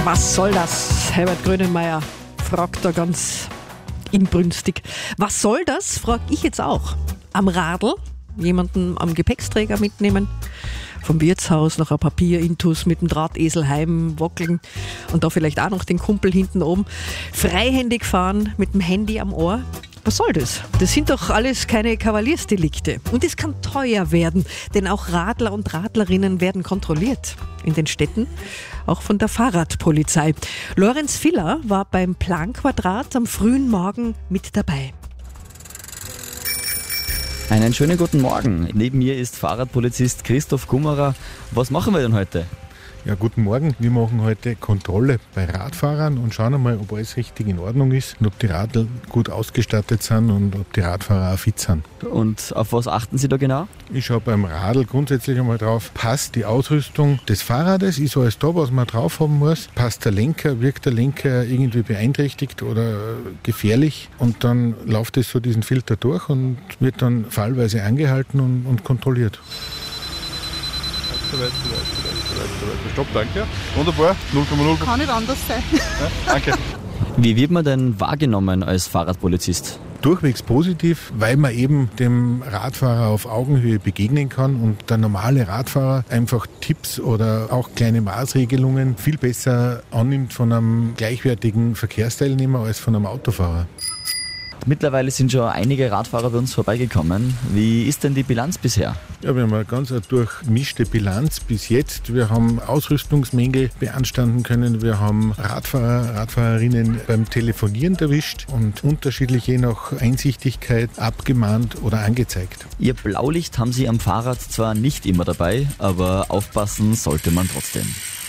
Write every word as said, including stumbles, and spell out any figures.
Was soll das? Herbert Grönemeyer fragt da ganz inbrünstig. Was soll das, frage ich jetzt auch. Am Radl, jemanden am Gepäcksträger mitnehmen, vom Wirtshaus nach ein Papierintus mit dem Drahtesel heim wackeln und da vielleicht auch noch den Kumpel hinten oben. Freihändig fahren mit dem Handy am Ohr. Was soll das? Das sind doch alles keine Kavaliersdelikte. Und es kann teuer werden, denn auch Radler und Radlerinnen werden kontrolliert. In den Städten, auch von der Fahrradpolizei. Lorenz Viller war beim Planquadrat am frühen Morgen mit dabei. Einen schönen guten Morgen. Neben mir ist Fahrradpolizist Christoph Kummerer. Was machen wir denn heute? Ja, guten Morgen. Wir machen heute Kontrolle bei Radfahrern und schauen einmal, ob alles richtig in Ordnung ist und ob die Radl gut ausgestattet sind und ob die Radfahrer auch fit sind. Und auf was achten Sie da genau? Ich schaue beim Radl grundsätzlich einmal drauf, passt die Ausrüstung des Fahrrades, ist alles da, was man drauf haben muss, passt der Lenker, wirkt der Lenker irgendwie beeinträchtigt oder gefährlich und dann läuft es so diesen Filter durch und wird dann fallweise angehalten und, und kontrolliert. Weiter, weiter, weiter, weiter, weiter. Stopp, danke. Wunderbar, null Komma null. Kann nicht anders sein. Ja, danke. Wie wird man denn wahrgenommen als Fahrradpolizist? Durchwegs positiv, weil man eben dem Radfahrer auf Augenhöhe begegnen kann und der normale Radfahrer einfach Tipps oder auch kleine Maßregelungen viel besser annimmt von einem gleichwertigen Verkehrsteilnehmer als von einem Autofahrer. Mittlerweile sind schon einige Radfahrer bei uns vorbeigekommen. Wie ist denn die Bilanz bisher? Ja, wir haben eine ganz durchmischte Bilanz bis jetzt. Wir haben Ausrüstungsmängel beanstanden können. Wir haben Radfahrer, Radfahrerinnen beim Telefonieren erwischt und unterschiedlich je nach Einsichtigkeit abgemahnt oder angezeigt. Ihr Blaulicht haben Sie am Fahrrad zwar nicht immer dabei, aber aufpassen sollte man trotzdem.